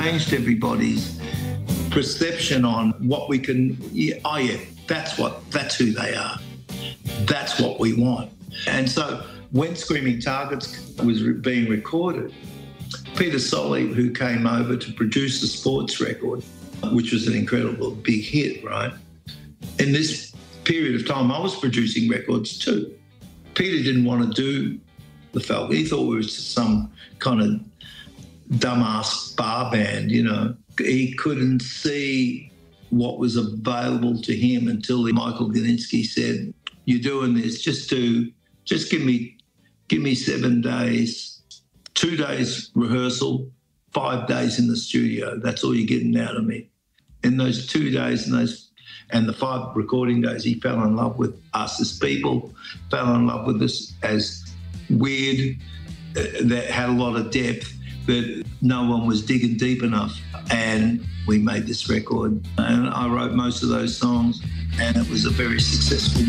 changed everybody's perception on what we can. That's who they are. That's what we want. And so when Screaming Targets was being recorded, Peter Solly, who came over to produce the sports record, which was an incredible big hit, right? In this period of time, I was producing records too. Peter didn't want to do the Falcon. He thought we were some kind of dumbass bar band, you know. He couldn't see what was available to him until Michael Gudinski said, "You're doing this, just give me 7 days, 2 days rehearsal, 5 days in the studio. That's all you're getting out of me." In those 2 days and the 5 recording days, he fell in love with us as people, fell in love with us as weird, that had a lot of depth, that no one was digging deep enough. And we made this record. And I wrote most of those songs, and it was a very successful